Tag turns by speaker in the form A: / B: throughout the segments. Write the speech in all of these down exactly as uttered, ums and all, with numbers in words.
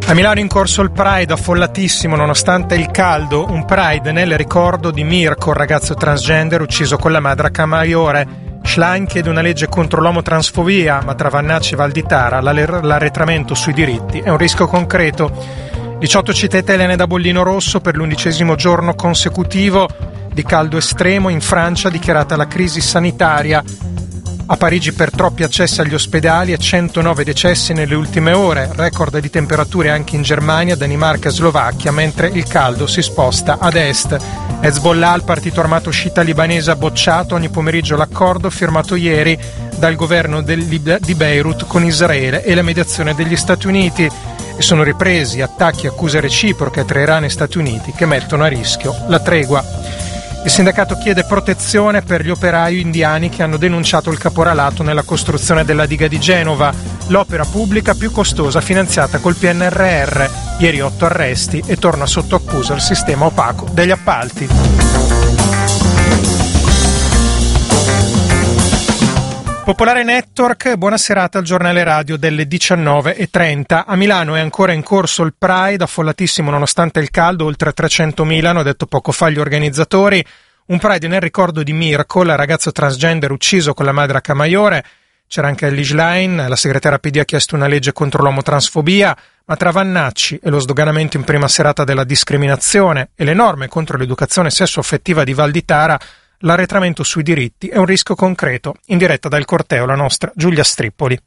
A: A Milano in corso il Pride, affollatissimo nonostante il caldo, un Pride nel ricordo di Mirko, il ragazzo transgender ucciso con la madre a Camaiore. Schlein chiede una legge contro l'omotransfobia, ma tra Vannacci e Valditara l'arretramento sui diritti è un rischio concreto. diciotto città italiane da bollino rosso per l'undicesimo giorno consecutivo di caldo estremo. In Francia dichiarata la crisi sanitaria. A Parigi per troppi accessi agli ospedali e centonove decessi nelle ultime ore, record di temperature anche in Germania, Danimarca e Slovacchia, mentre il caldo si sposta ad est. Hezbollah, il partito armato sciita libanese, ha bocciato ogni pomeriggio l'accordo firmato ieri dal governo del Lib- di Beirut con Israele e la mediazione degli Stati Uniti. E sono ripresi attacchi e accuse reciproche tra Iran e Stati Uniti che mettono a rischio la tregua. Il sindacato chiede protezione per gli operai indiani che hanno denunciato il caporalato nella costruzione della diga di Genova, l'opera pubblica più costosa finanziata col P N R R. Ieri otto arresti e torna sotto accusa il sistema opaco degli appalti. Popolare Network, buona serata al giornale radio delle diciannove e trenta. A Milano è ancora in corso il Pride, affollatissimo nonostante il caldo, oltre trecentomila, hanno detto poco fa gli organizzatori. Un Pride nel ricordo di Mirko, il ragazzo transgender ucciso con la madre a Camaiore. C'era anche Elly Schlein, la segretaria P D ha chiesto una legge contro l'omotransfobia, ma tra Vannacci e lo sdoganamento in prima serata della discriminazione e le norme contro l'educazione sessuo-affettiva di Valditara, l'arretramento sui diritti è un rischio concreto. In diretta dal corteo la nostra Giulia Strippoli.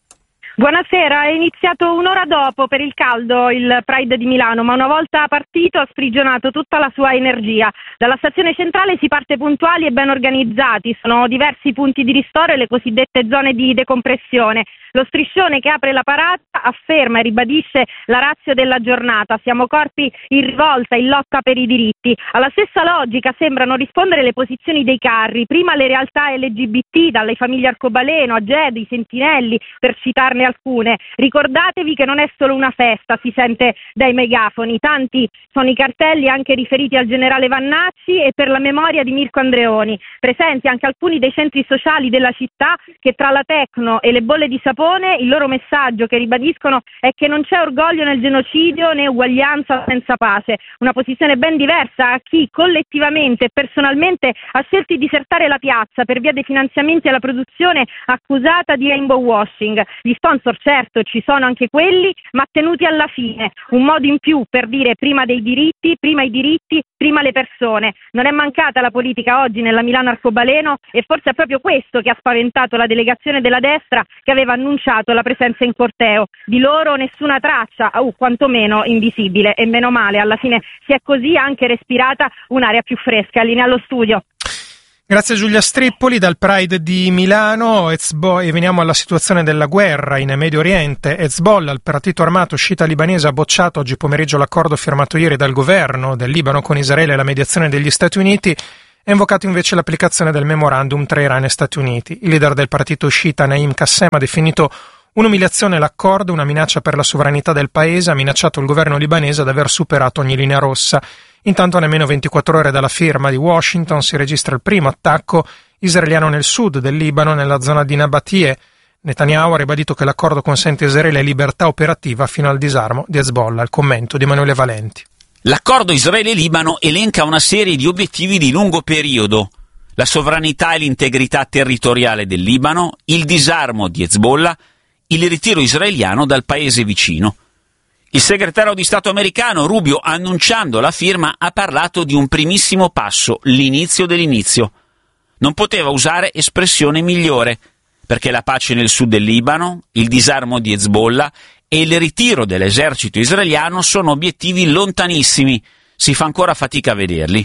B: Buonasera, è iniziato un'ora dopo per il caldo il Pride di Milano, ma una volta partito ha sprigionato tutta la sua energia. Dalla stazione centrale si parte puntuali e ben organizzati, sono diversi punti di ristoro e le cosiddette zone di decompressione. Lo striscione che apre la parata afferma e ribadisce la ratio della giornata: siamo corpi in rivolta, in lotta per i diritti. Alla stessa logica sembrano rispondere le posizioni dei carri, prima le realtà L G B T, dalle famiglie Arcobaleno a Gedo, i Sentinelli, per citarne alcune. Ricordatevi che non è solo una festa, si sente dai megafoni, tanti sono i cartelli anche riferiti al generale Vannacci e per la memoria di Mirko Andreoni, presenti anche alcuni dei centri sociali della città che tra la Tecno e le bolle di sapone il loro messaggio che ribadiscono è che non c'è orgoglio nel genocidio né uguaglianza senza pace, una posizione ben diversa a chi collettivamente e personalmente ha scelto di disertare la piazza per via dei finanziamenti alla produzione accusata di rainbow washing. Gli sponsor certo ci sono anche quelli, ma tenuti alla fine, un modo in più per dire prima dei diritti, prima i diritti, prima le persone. Non è mancata la politica oggi nella Milano Arcobaleno e forse è proprio questo che ha spaventato la delegazione della destra che aveva annunciato la presenza in corteo. Di loro nessuna traccia, o uh, quantomeno invisibile, e meno male, alla fine si è così anche respirata un'aria più fresca. Linea allo studio.
A: Grazie Giulia Strippoli. Dal Pride di Milano Hezbollah, e veniamo alla situazione della guerra in Medio Oriente. Hezbollah, il partito armato sciita libanese, ha bocciato oggi pomeriggio l'accordo firmato ieri dal governo del Libano con Israele e la mediazione degli Stati Uniti. Ha invocato invece l'applicazione del memorandum tra Iran e Stati Uniti. Il leader del partito sciita Naim Qassem ha definito un'umiliazione l'accordo, una minaccia per la sovranità del paese, ha minacciato il governo libanese ad aver superato ogni linea rossa. Intanto a nemmeno ventiquattro ore dalla firma di Washington si registra il primo attacco israeliano nel sud del Libano, nella zona di Nabatie. Netanyahu ha ribadito che l'accordo consente a Israele libertà operativa fino al disarmo di Hezbollah. Il commento di Emanuele Valenti.
C: L'accordo Israele-Libano elenca una serie di obiettivi di lungo periodo: la sovranità e l'integrità territoriale del Libano, il disarmo di Hezbollah, il ritiro israeliano dal paese vicino. Il segretario di Stato americano Rubio, annunciando la firma, ha parlato di un primissimo passo, l'inizio dell'inizio. Non poteva usare espressione migliore, perché la pace nel sud del Libano, il disarmo di Hezbollah e il ritiro dell'esercito israeliano sono obiettivi lontanissimi, si fa ancora fatica a vederli.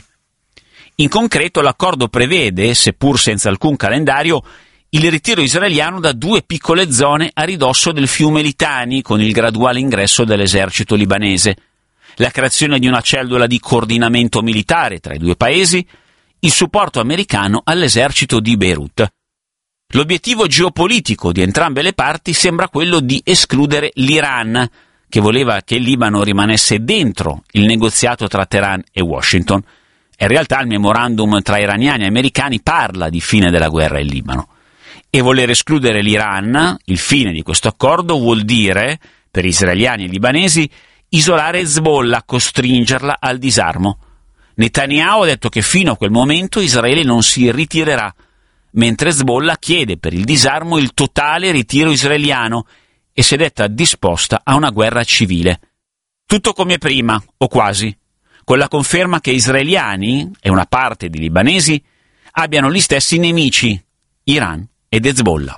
C: In concreto l'accordo prevede, seppur senza alcun calendario, il ritiro israeliano da due piccole zone a ridosso del fiume Litani con il graduale ingresso dell'esercito libanese, la creazione di una cellula di coordinamento militare tra i due paesi, il supporto americano all'esercito di Beirut. L'obiettivo geopolitico di entrambe le parti sembra quello di escludere l'Iran, che voleva che il Libano rimanesse dentro il negoziato tra Teheran e Washington. In realtà il memorandum tra iraniani e americani parla di fine della guerra in Libano. E voler escludere l'Iran, il fine di questo accordo, vuol dire, per israeliani e libanesi, isolare Hezbollah, costringerla al disarmo. Netanyahu ha detto che fino a quel momento Israele non si ritirerà, mentre Hezbollah chiede per il disarmo il totale ritiro israeliano e si è detta disposta a una guerra civile. Tutto come prima, o quasi, con la conferma che israeliani e una parte di libanesi abbiano gli stessi nemici, Iran ed Hezbollah.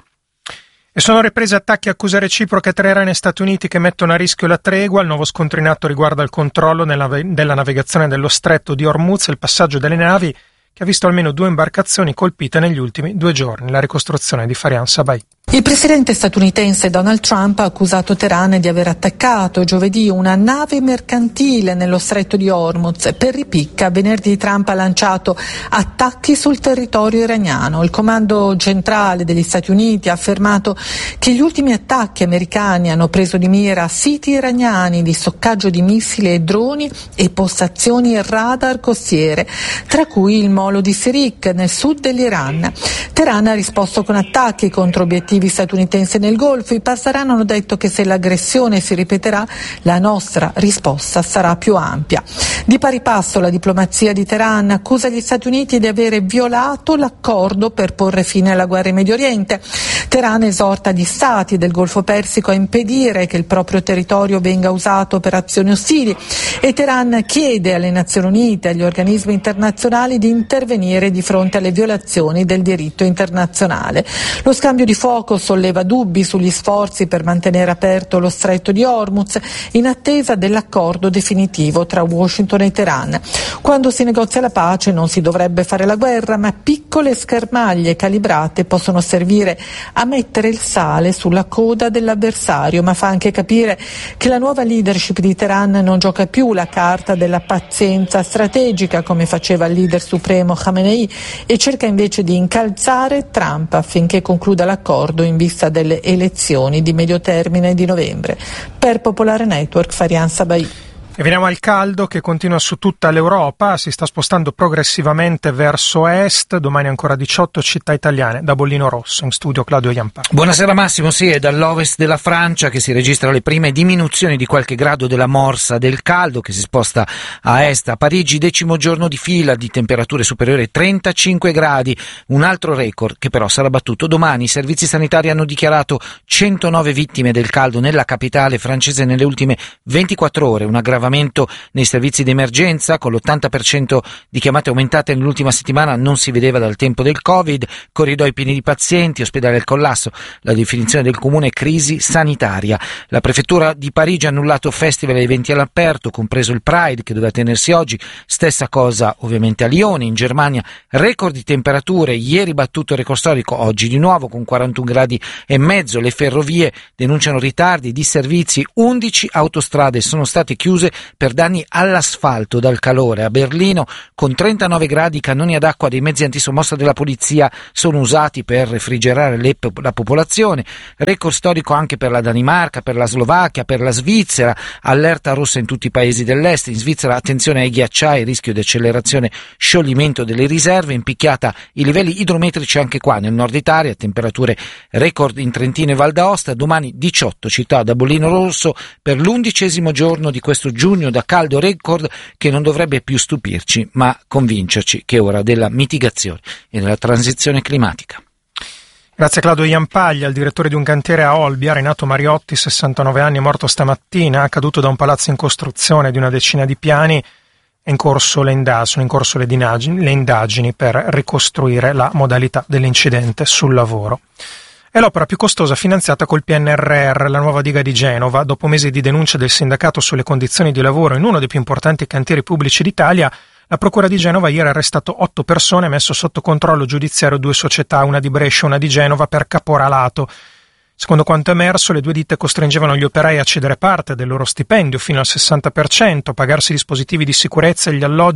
A: E sono ripresi attacchi e accuse reciproche tra Iran e Stati Uniti che mettono a rischio la tregua. Il nuovo scontro in atto riguarda il controllo nella, della navigazione dello stretto di Hormuz e il passaggio delle navi, che ha visto almeno due imbarcazioni colpite negli ultimi due giorni. La ricostruzione di Farian Sabai.
D: Il presidente statunitense Donald Trump ha accusato Teheran di aver attaccato giovedì una nave mercantile nello stretto di Hormuz. Per ripicca, venerdì Trump ha lanciato attacchi sul territorio iraniano. Il comando centrale degli Stati Uniti ha affermato che gli ultimi attacchi americani hanno preso di mira siti iraniani di stoccaggio di missili e droni e postazioni radar costiere, tra cui il molo di Sirik nel sud dell'Iran. Teheran ha risposto con attacchi contro obiettivi statunitensi nel Golfo. I Pasdaran hanno detto che se l'aggressione si ripeterà, la nostra risposta sarà più ampia. Di pari passo la diplomazia di Teheran accusa gli Stati Uniti di avere violato l'accordo per porre fine alla guerra in Medio Oriente. Teheran esorta gli stati del Golfo Persico a impedire che il proprio territorio venga usato per azioni ostili e Teheran chiede alle Nazioni Unite e agli organismi internazionali di intervenire di fronte alle violazioni del diritto internazionale. Lo scambio di fuoco solleva dubbi sugli sforzi per mantenere aperto lo stretto di Hormuz in attesa dell'accordo definitivo tra Washington e Teheran. Quando si negozia la pace non si dovrebbe fare la guerra, ma piccole schermaglie calibrate possono servire a mettere il sale sulla coda dell'avversario, ma fa anche capire che la nuova leadership di Teheran non gioca più la carta della pazienza strategica come faceva il leader supremo Khamenei e cerca invece di incalzare Trump affinché concluda l'accordo in vista delle elezioni di medio termine di novembre. Per Popolare Network, Farian Sabai.
A: E veniamo al caldo che continua su tutta l'Europa, si sta spostando progressivamente verso est, domani ancora diciotto città italiane. Da Bollino Rosso, in studio Claudio Iampa.
E: Buonasera Massimo, sì, è dall'ovest della Francia che si registrano le prime diminuzioni di qualche grado della morsa del caldo che si sposta a est. A Parigi, decimo giorno di fila di temperature superiori ai trentacinque gradi, un altro record che però sarà battuto domani. I servizi sanitari hanno dichiarato centonove vittime del caldo nella capitale francese nelle ultime ventiquattro ore, un aggravamento nei servizi di emergenza con l'ottanta per cento di chiamate aumentate nell'ultima settimana non si vedeva dal tempo del Covid, corridoi pieni di pazienti, ospedali al collasso. La definizione del comune è crisi sanitaria. La prefettura di Parigi ha annullato festival e eventi all'aperto, compreso il Pride che doveva tenersi oggi. Stessa cosa ovviamente a Lione. In Germania record di temperature, ieri battuto il record storico, oggi di nuovo con quarantuno gradi e mezzo. Le ferrovie denunciano ritardi di servizi, undici autostrade sono state chiuse per danni all'asfalto dal calore. A Berlino con trentanove gradi i cannoni ad acqua dei mezzi antisommossa della polizia sono usati per refrigerare le, la popolazione. Record storico anche per la Danimarca, per la Slovacchia, per la Svizzera, allerta rossa in tutti i paesi dell'est. In Svizzera attenzione ai ghiacciai, rischio di accelerazione, scioglimento delle riserve, impicchiata i livelli idrometrici anche qua nel nord Italia, temperature record in Trentino e Val d'Aosta. Domani diciotto città da Bollino Rosso per l'undicesimo giorno di questo giugno da caldo record che non dovrebbe più stupirci, ma convincerci che è ora della mitigazione e della transizione climatica.
A: Grazie Claudio Iampaglia. Il direttore di un cantiere a Olbia, Renato Mariotti, sessantanove anni, è morto stamattina, caduto da un palazzo in costruzione di una decina di piani. È in corso le indagini, sono in corso le indagini, le indagini per ricostruire la modalità dell'incidente sul lavoro. È l'opera più costosa finanziata col P N R R, la nuova diga di Genova. Dopo mesi di denunce del sindacato sulle condizioni di lavoro in uno dei più importanti cantieri pubblici d'Italia, la Procura di Genova ieri ha arrestato otto persone e messo sotto controllo giudiziario due società, una di Brescia e una di Genova, per caporalato. Secondo quanto emerso, le due ditte costringevano gli operai a cedere parte del loro stipendio, fino al sessanta per cento, pagarsi dispositivi di sicurezza e gli alloggi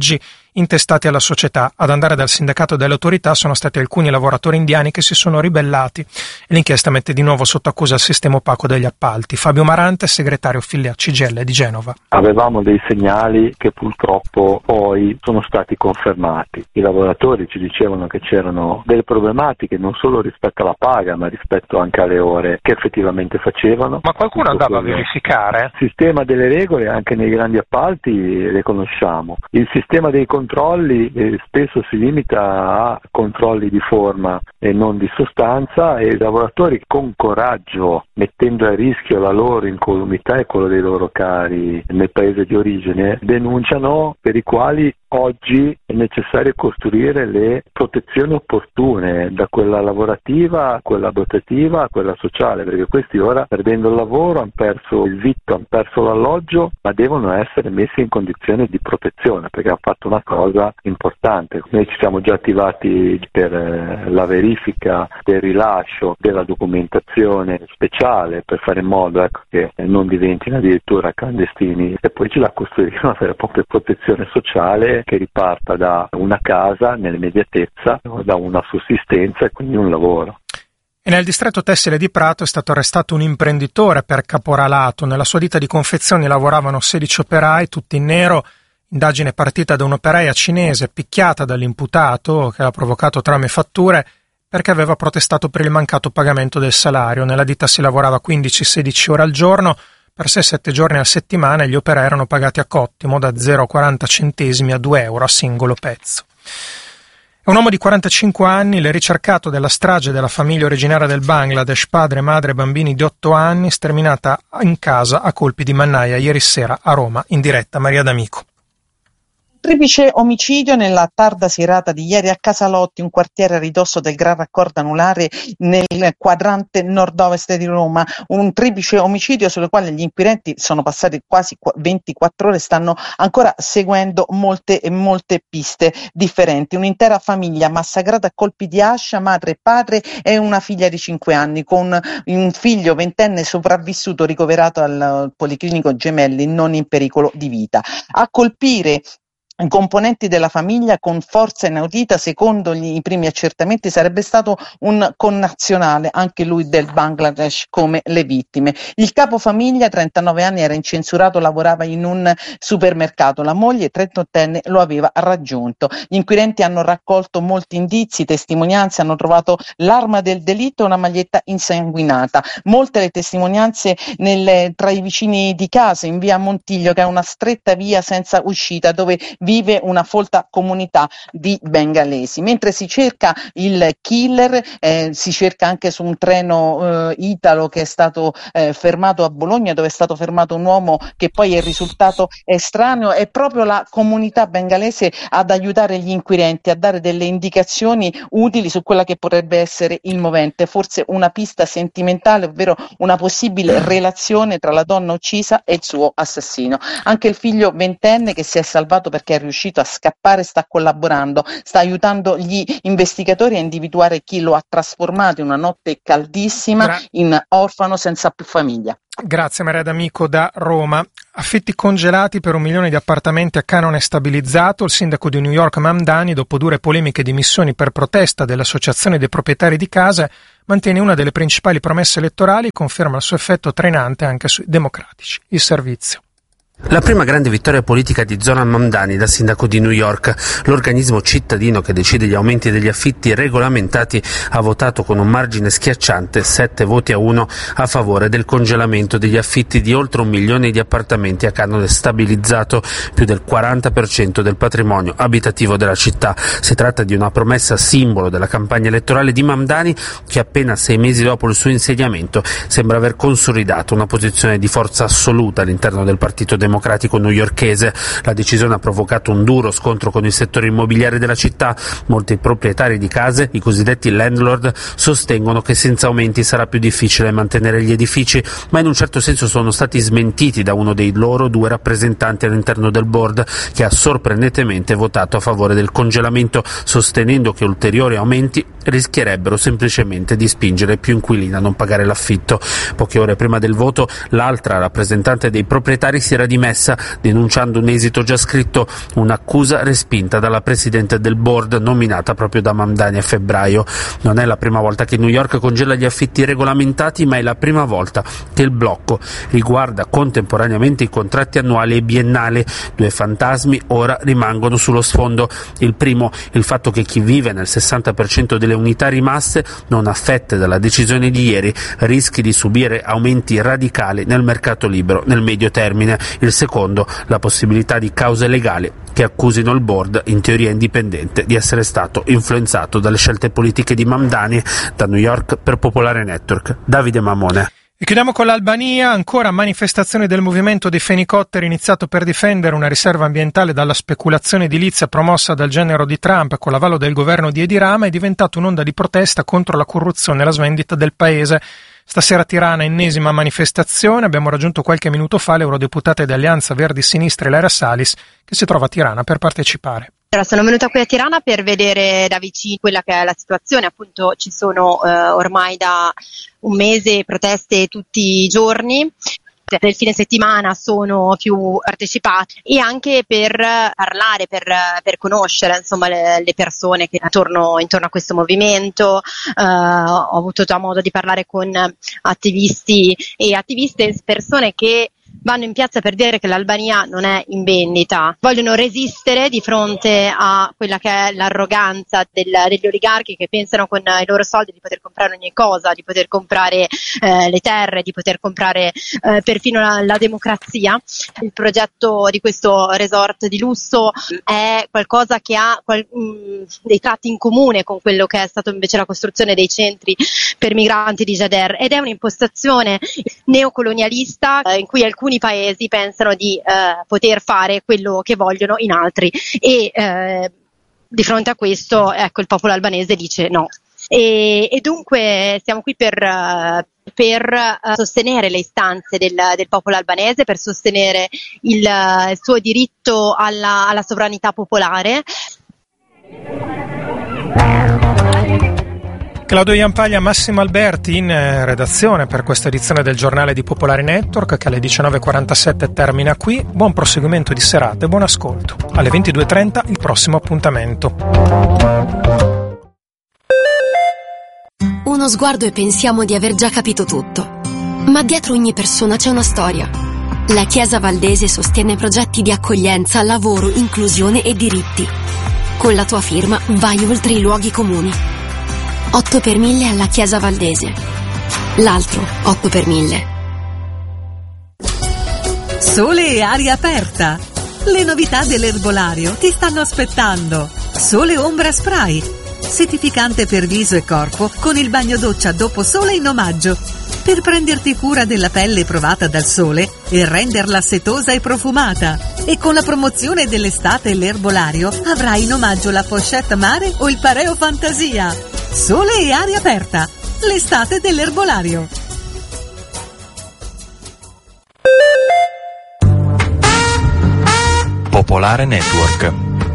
A: intestati alla società. Ad andare dal sindacato delle autorità sono stati alcuni lavoratori indiani che si sono ribellati e l'inchiesta mette di nuovo sotto accusa il sistema opaco degli appalti. Fabio Marante, segretario Filia C G I L di Genova.
F: Avevamo dei segnali che purtroppo poi sono stati confermati. I lavoratori ci dicevano che c'erano delle problematiche non solo rispetto alla paga ma rispetto anche alle ore che effettivamente facevano.
A: Ma qualcuno andava a verificare?
F: Il sistema delle regole anche nei grandi appalti le conosciamo. Il sistema dei controlli eh, spesso si limita a controlli di forma e non di sostanza, e i lavoratori con coraggio, mettendo a rischio la loro incolumità e quello dei loro cari nel paese di origine, denunciano per i quali oggi è necessario costruire le protezioni opportune, da quella lavorativa a quella abitativa a quella sociale, perché questi ora, perdendo il lavoro, hanno perso il vitto, hanno perso l'alloggio, ma devono essere messi in condizioni di protezione, perché hanno fatto una cosa importante. Noi ci siamo già attivati per la verifica del rilascio della documentazione speciale per fare in modo ecco, che non diventino addirittura clandestini, e poi c'è la costruire una vera e propria protezione sociale che riparta da una casa nell'immediatezza, da una sussistenza e quindi un lavoro.
A: E nel distretto tessile di Prato è stato arrestato un imprenditore per caporalato. Nella sua ditta di confezioni lavoravano sedici operai, tutti in nero. Indagine partita da un'operaia cinese picchiata dall'imputato, che l'ha provocato trame e fatture, perché aveva protestato per il mancato pagamento del salario. Nella ditta si lavorava quindici sedici ore al giorno, per sei sette giorni a settimana, e gli operai erano pagati a cottimo da zero virgola quaranta centesimi a due euro a singolo pezzo. È un uomo di quarantacinque anni, il ricercato della strage della famiglia originaria del Bangladesh, padre, madre e bambini di otto anni, sterminata in casa a colpi di mannaia ieri sera a Roma. In diretta Maria D'Amico.
G: Triplice omicidio nella tarda serata di ieri a Casalotti, un quartiere a ridosso del Gran Raccordo Anulare nel quadrante nord-ovest di Roma. Un triplice omicidio sulle quali gli inquirenti sono passati quasi ventiquattro ore, stanno ancora seguendo molte e molte piste differenti. Un'intera famiglia massacrata a colpi di ascia, madre e padre e una figlia di cinque anni, con un figlio ventenne sopravvissuto ricoverato al Policlinico Gemelli non in pericolo di vita. A colpire componenti della famiglia con forza inaudita, secondo gli, i primi accertamenti, sarebbe stato un connazionale, anche lui del Bangladesh, come le vittime. Il capofamiglia, trentanove anni, era incensurato, lavorava in un supermercato. La moglie, trentottenne, lo aveva raggiunto. Gli inquirenti hanno raccolto molti indizi, testimonianze, hanno trovato l'arma del delitto e una maglietta insanguinata. Molte le testimonianze nel, tra i vicini di casa, in via Montiglio, che è una stretta via senza uscita, dove vive una folta comunità di bengalesi. Mentre si cerca il killer, eh, si cerca anche su un treno eh, italo che è stato eh, fermato a Bologna, dove è stato fermato un uomo che poi è risultato estraneo. È proprio la comunità bengalese ad aiutare gli inquirenti, a dare delle indicazioni utili su quella che potrebbe essere il movente, forse una pista sentimentale, ovvero una possibile relazione tra la donna uccisa e il suo assassino. Anche il figlio ventenne, che si è salvato perché è riuscito a scappare, sta collaborando, sta aiutando gli investigatori a individuare chi lo ha trasformato in una notte caldissima Gra- in orfano senza più famiglia.
A: Grazie Maria D'Amico da Roma. Affitti congelati per un milione di appartamenti a canone stabilizzato. Il sindaco di New York Mamdani, dopo dure polemiche di dimissioni per protesta delle associazioni dei proprietari di case, mantiene una delle principali promesse elettorali e conferma il suo effetto trainante anche sui democratici. Il servizio.
H: La prima grande vittoria politica di Zoran Mamdani da sindaco di New York. L'organismo cittadino che decide gli aumenti degli affitti regolamentati ha votato con un margine schiacciante, sette voti a uno, a favore del congelamento degli affitti di oltre un milione di appartamenti a canone stabilizzato, più del quaranta per cento del patrimonio abitativo della città. Si tratta di una promessa simbolo della campagna elettorale di Mamdani, che appena sei mesi dopo il suo insediamento sembra aver consolidato una posizione di forza assoluta all'interno del Partito Democratico democratico newyorkese. La decisione ha provocato un duro scontro con il settore immobiliare della città. Molti proprietari di case, i cosiddetti landlord, sostengono che senza aumenti sarà più difficile mantenere gli edifici, ma in un certo senso sono stati smentiti da uno dei loro due rappresentanti all'interno del board, che ha sorprendentemente votato a favore del congelamento, sostenendo che ulteriori aumenti rischierebbero semplicemente di spingere più inquilini a non pagare l'affitto. Poche ore prima del voto, l'altra rappresentante dei proprietari si era dimesso dimessa denunciando un esito già scritto, un'accusa respinta dalla presidente del board nominata proprio da Mamdani a febbraio. Non è la prima volta che New York congela gli affitti regolamentati, ma è la prima volta che il blocco riguarda contemporaneamente i contratti annuali e biennali. Due fantasmi ora rimangono sullo sfondo. Il primo, il fatto che chi vive nel sessanta per cento delle unità rimaste, non affette dalla decisione di ieri, rischi di subire aumenti radicali nel mercato libero nel medio termine. Il secondo, la possibilità di cause legali che accusino il board, in teoria indipendente, di essere stato influenzato dalle scelte politiche di Mamdani. Da New York per Popolare Network, Davide Mamone.
A: E chiudiamo con l'Albania, ancora manifestazioni del movimento dei fenicotteri iniziato per difendere una riserva ambientale dalla speculazione edilizia promossa dal genero di Trump con l'avallo del governo di Edi Rama. È diventata un'onda di protesta contro la corruzione e la svendita del paese. Stasera a Tirana, ennesima manifestazione. Abbiamo raggiunto qualche minuto fa l'eurodeputata di Alleanza Verdi Sinistra Ilaria Salis, che si trova a Tirana per partecipare.
I: Allora, sono venuta qui a Tirana per vedere da vicino quella che è la situazione. Appunto ci sono eh, ormai da un mese proteste tutti i giorni. Del fine settimana sono più partecipati, e anche per parlare, per, per conoscere insomma le, le persone che intorno, intorno a questo movimento. Uh, ho avuto già modo di parlare con attivisti e attiviste, persone che vanno in piazza per dire che l'Albania non è in vendita, vogliono resistere di fronte a quella che è l'arroganza del, degli oligarchi che pensano con i loro soldi di poter comprare ogni cosa, di poter comprare eh, le terre, di poter comprare eh, perfino la, la democrazia. Il progetto di questo resort di lusso è qualcosa che ha qual, mh, dei tratti in comune con quello che è stato invece la costruzione dei centri per migranti di Gjader, ed è un'impostazione neocolonialista eh, in cui alcuni paesi pensano di eh, poter fare quello che vogliono in altri, e eh, di fronte a questo, ecco, il popolo albanese dice no. E, e dunque siamo qui per, uh, per uh, sostenere le istanze del, del popolo albanese, per sostenere il, uh, il suo diritto alla, alla sovranità popolare.
A: Claudio Iampaglia, Massimo Alberti in redazione per questa edizione del giornale di Popolare Network, che alle diciannove e quarantasette termina qui. Buon proseguimento di serata e buon ascolto. Alle ventidue e trenta il prossimo appuntamento.
J: Uno sguardo e pensiamo di aver già capito tutto. Ma dietro ogni persona c'è una storia. La Chiesa Valdese sostiene progetti di accoglienza, lavoro, inclusione e diritti. Con la tua firma vai oltre i luoghi comuni. otto per mille alla Chiesa Valdese. L'altro otto per mille.
K: Sole e aria aperta. Le novità dell'erbolario ti stanno aspettando. Sole Ombra Spray, settificante per viso e corpo con il bagno doccia dopo sole in omaggio, per prenderti cura della pelle provata dal sole e renderla setosa e profumata. E con la promozione dell'estate e l'erbolario avrai in omaggio la pochette mare o il pareo fantasia. Sole e aria aperta, l'estate dell'erbolario.
L: Popolare Network.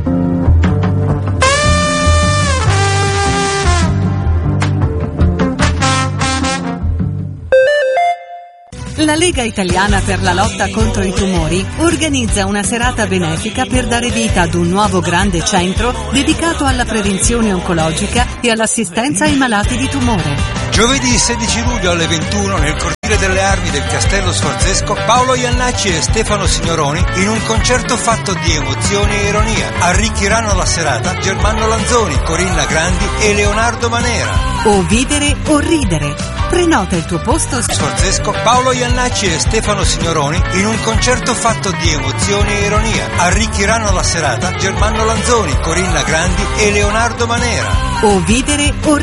K: La Lega Italiana per la lotta contro i tumori organizza una serata benefica per dare vita ad un nuovo grande centro dedicato alla prevenzione oncologica e all'assistenza ai malati di tumore.
M: Giovedì sedici luglio alle ventuno nel cortile delle armi del Castello Sforzesco, Paolo Iannacci e Stefano Signoroni in un concerto fatto di emozioni e ironia. Arricchiranno la serata Germano Lanzoni, Corinna Grandi e Leonardo Manera.
K: O vivere o ridere. Prenota il tuo posto.
M: Sforzesco, Paolo Iannacci e Stefano Signoroni in un concerto fatto di emozioni e ironia. Arricchiranno la serata Germano Lanzoni, Corinna Grandi e Leonardo Manera.
K: O vivere o